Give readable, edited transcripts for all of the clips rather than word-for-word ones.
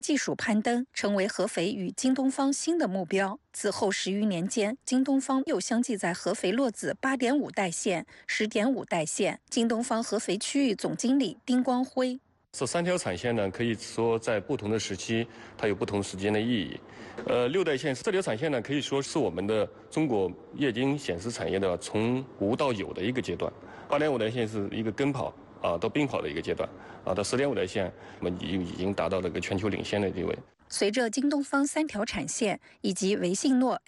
技术攀登成为合肥与京东方新的目标。此后10余年间，京东方又相继在合肥落子8.5代线、10.5代线。京东方合肥区域总经理丁光辉。 这3条产线呢，可以说在不同的时期，它有不同时间的意义。6代线这条产线呢，可以说是我们的中国液晶显示产业的从无到有的一个阶段。8.5代线是一个跟跑到并跑的一个阶段到10.5代线，我们已经达到了个全球领先的地位。 随着京东方3条产线以及维信诺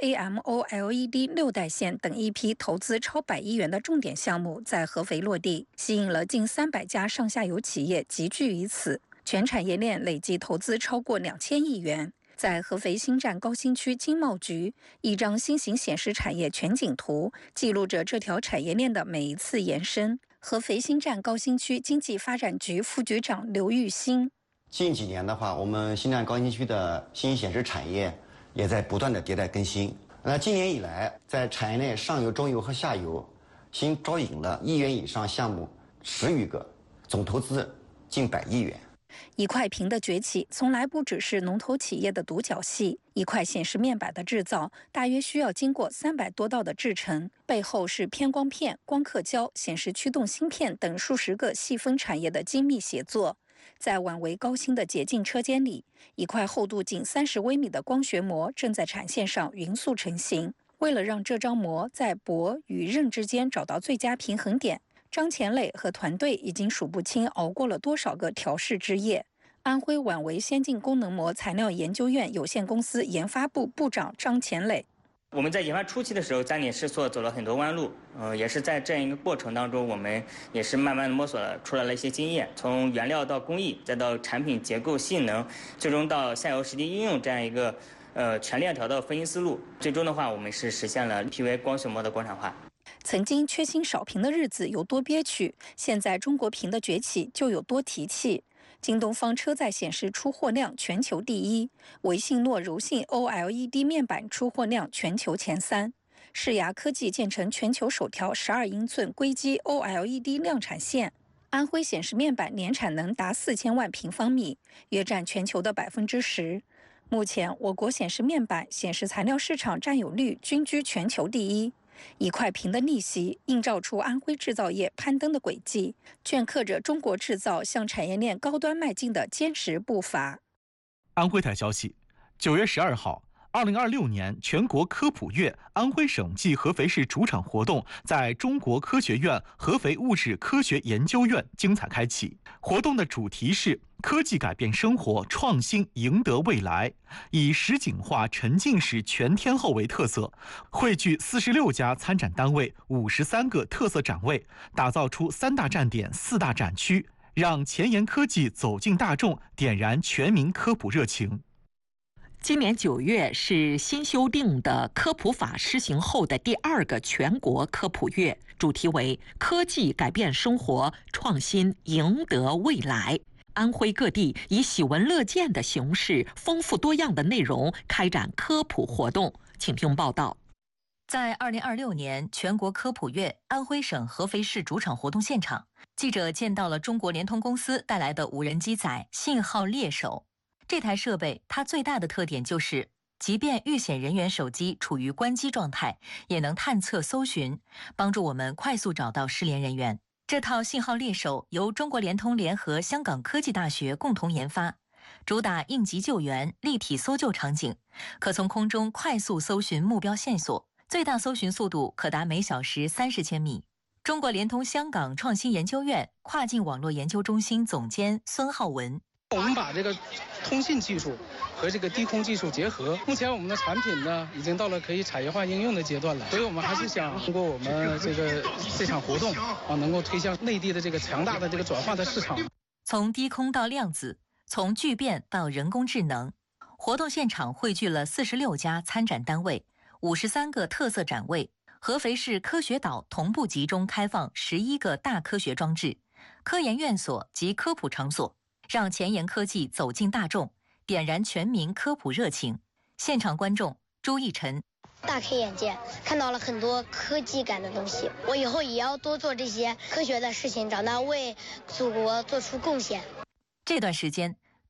AMOLED 6代线等一批投资超100亿元的重点项目在合肥落地，吸引了近300家上下游企业集聚于此，全产业链累计投资超过2000亿元。在合肥新站高新区经贸局，一张新型显示产业全景图记录着这条产业链的每一次延伸。合肥新站高新区经济发展局副局长刘玉新。 近几年的话，我们新站高新区的新型显示产业也在不断的迭代更新。那今年以来，在产业链上游、中游和下游，新招引了1亿元以上项目10余个，总投资近100亿元。 一块屏的崛起从来不只是龙头企业的独角戏，一块显示面板的制造大约需要经过300多道的制程，背后是偏光片、光刻胶、显示驱动芯片等数十个细分产业的精密协作。在宛维高新的洁净车间里，一块厚度仅30微米的光学膜正在产线上匀速成型。为了让这张膜在薄与韧之间找到最佳平衡点，张前磊和团队已经数不清熬过了多少个调试之夜。安徽宛维先进功能膜材料研究院有限公司研发部部长张前磊。 我们在研发初期的时候，沾点试错，走了很多弯路。也是在这样一个过程当中，我们也是慢慢的摸索出来了一些经验，从原料到工艺，再到产品结构性能，最终到下游实际应用这样一个全链条的分析思路。最终的话，我们是实现了 PV 光学膜的国产化。 曾经缺芯少屏的日子有多憋屈，现在中国屏的崛起就有多提气。京东方车载显示出货量全球第1，维信诺柔性 OLED 面板出货量全球前3。世牙科技建成全球首条12英寸硅基 OLED 量产线。安徽显示面板年产能达4000万平方米，约占全球的10%。目前，我国显示面板、显示材料市场占有率均居全球第1。一块屏的逆袭映照出安徽制造业攀登的轨迹，镌刻着中国制造向产业链高端迈进的坚实步伐。 安徽台消息，9月12号，2026年全国科普月安徽省暨合肥市主场活动在中国科学院合肥物质科学研究院精彩开启。活动的主题是科技改变生活，创新赢得未来，以实景化沉浸式全天候为特色，汇聚46家参展单位、53个特色展位，打造出3大站点、4大展区，让前沿科技走进大众，点燃全民科普热情。 今年9月是新修订的科普法施行后的第2个全国科普月，主题为科技改变生活，创新赢得未来。安徽各地以喜闻乐见的形式，丰富多样的内容开展科普活动。请听报道。 在2026年全国科普月安徽省合肥市主场活动现场，记者见到了中国联通公司带来的无人机载信号猎手。这台设备它最大的特点就是，即便遇险人员手机处于关机状态，也能探测搜寻，帮助我们快速找到失联人员。这套信号猎手由中国联通联合香港科技大学共同研发，主打应急救援、立体搜救场景，可从空中快速搜寻目标线索，最大搜寻速度可达每小时30千米。中国联通香港创新研究院跨境网络研究中心总监孙浩文。 我们把这个通信技术和这个低空技术结合，目前我们的产品呢已经到了可以产业化应用的阶段了，所以我们还是想通过我们这场活动能够推向内地的这个强大的这个转化的市场。 从低空到量子，从聚变到人工智能，活动现场汇聚了46家参展单位、53个特色展位。合肥市科学岛同步集中开放11个大科学装置、科研院所及科普场所，让前沿科技走进大众，点燃全民科普热情。现场观众朱逸晨： 大开眼界，看到了很多科技感的东西。我以后也要多做这些科学的事情，长大为祖国做出贡献。 这段时间，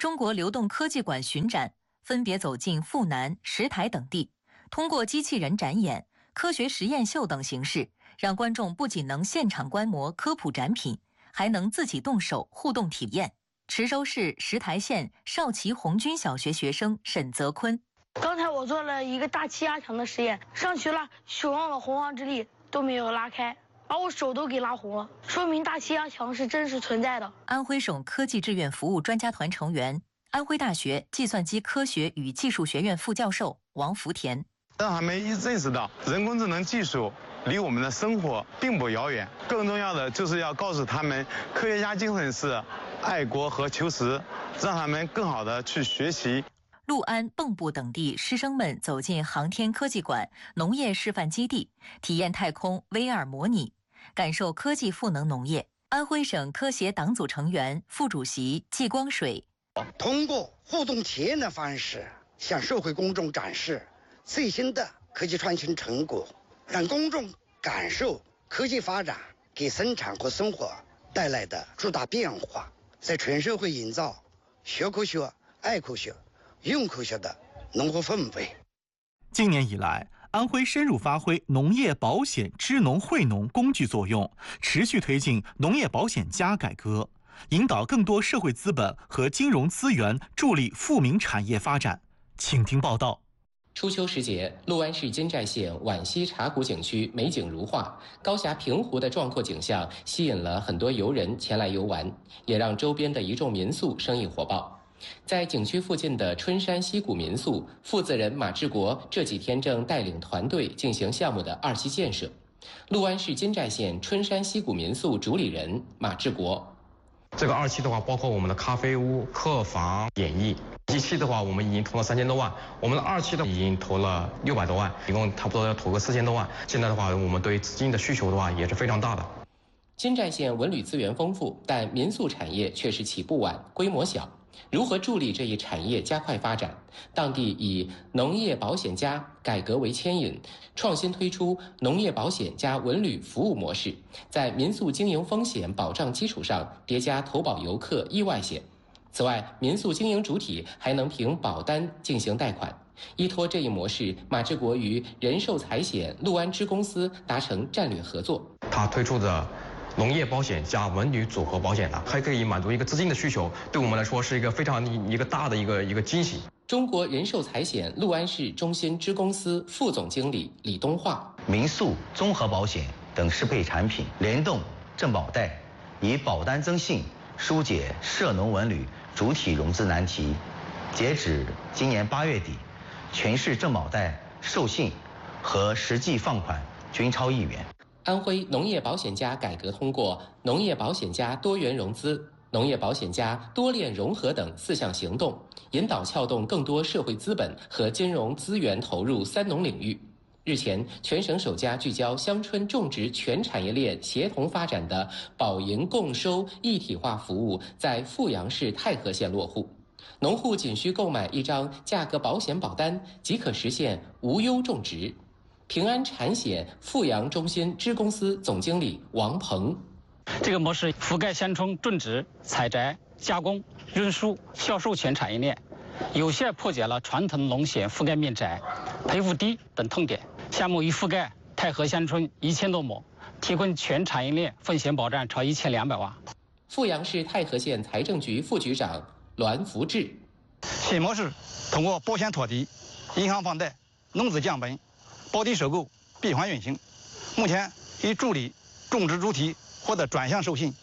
中国流动科技馆巡展分别走进阜南、石台等地，通过机器人展演、科学实验秀等形式，让观众不仅能现场观摩科普展品，还能自己动手互动体验。池州市石台县少旗红军小学学生沈泽坤： 刚才我做了一个大气压墙的实验，上去了，手上的洪荒之力都没有拉开，把我手都给拉红了，说明大气压墙是真实存在的。 安徽省科技志愿服务专家团成员、安徽大学计算机科学与技术学院副教授王福田： 让他们认识到人工智能技术离我们的生活并不遥远，更重要的就是要告诉他们，科学家精神是爱国和求实，让他们更好的去学习。 六安、蚌埠等地师生们走进航天科技馆、农业示范基地，体验太空 VR 模拟，感受科技赋能农业。安徽省科协党组成员、副主席季光水： 通过互动体验的方式，向社会公众展示最新的科技创新成果，让公众感受科技发展给生产和生活带来的巨大变化，在全社会营造学科学、爱科学、用科学的农活氛围。 今年以来，安徽深入发挥农业保险支农惠农工具作用，持续推进农业保险加改革，引导更多社会资本和金融资源助力富民产业发展。请听报道。 初秋时节，六安市金寨县皖西茶谷景区美景如画，高峡平湖的壮阔景象吸引了很多游人前来游玩，也让周边的一众民宿生意火爆。在景区附近的春山溪谷民宿，负责人马志国这几天正带领团队进行项目的二期建设。六安市金寨县春山溪谷民宿主理人马志国： 这个二期的话，包括我们的咖啡屋、客房、演艺。一期的话，我们已经投了3000多万，我们的二期的已经投了600多万，一共差不多要投个4000多万。现在的话，我们对资金的需求的话也是非常大的。 金寨县文旅资源丰富，但民宿产业却是起步晚、规模小。如何助力这一产业加快发展？当地以农业保险加改革为牵引，创新推出农业保险加文旅服务模式，在民宿经营风险保障基础上叠加投保游客意外险。此外，民宿经营主体还能凭保单进行贷款。依托这一模式，马志国与人寿财险六安支公司达成战略合作。 他推出的农业保险加文旅组合保险呢，还可以满足一个资金的需求，对我们来说是一个非常大的一个惊喜。 中国人寿财险六安市中心支公司副总经理李东化： 民宿综合保险等适配产品联动郑保贷，以保单增信疏解涉农文旅主体融资难题。截止今年8月底，全市郑保贷授信和实际放款均超1亿元。 安徽农业保险加改革通过农业保险加多元融资、农业保险加多链融合等4项行动，引导撬动更多社会资本和金融资源投入三农领域。日前，全省首家聚焦乡村种植全产业链协同发展的保银共收一体化服务在阜阳市太和县落户。农户仅需购买一张价格保险保单，即可实现无忧种植。平安产险阜阳中心支公司总经理王鹏： 这个模式覆盖乡村种植、采摘、加工、运输、销售全产业链，有效破解了传统农险覆盖面窄、赔付低等痛点。项目已覆盖太和乡村1000多亩，提供全产业链风险保障超1200万。 阜阳市太和县财政局副局长栾福志： 新模式通过保险托底、银行放贷、农资降本、保底收购闭环运行，目前已助力种植主体获得专项授信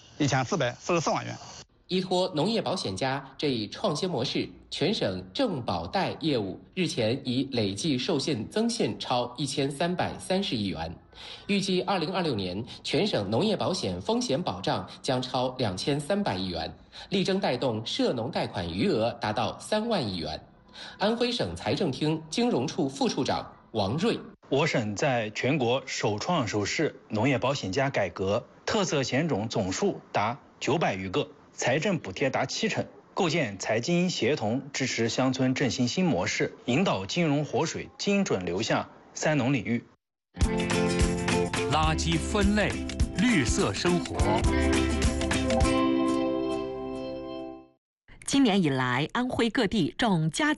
1444万元。 依托农业保险加这一创新模式，全省郑保贷业务日前已累计授信增信超1330亿元。预计2026年，全省农业保险风险保障将超2300亿元，力争带动涉农贷款余额达到3万亿元。安徽省财政厅金融处副处长王瑞： 我省在全国首创首试农业保险加改革，特色险种总数达900余个，财政补贴达70%，构建财经协同，支持乡村振兴新模式，引导金融活水精准流向三农领域。 垃圾分类，绿色生活。 今年以来，安徽各地正加紧